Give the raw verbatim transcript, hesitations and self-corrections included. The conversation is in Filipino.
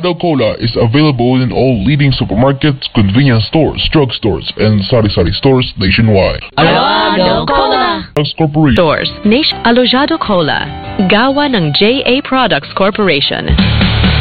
Alojado Cola is available in all leading supermarkets, convenience stores, drugstores, and sari-sari stores nationwide. Alojado Cola Products Corporation. Stores. Nation Alojado Cola. Gawa ng J A Products Corporation.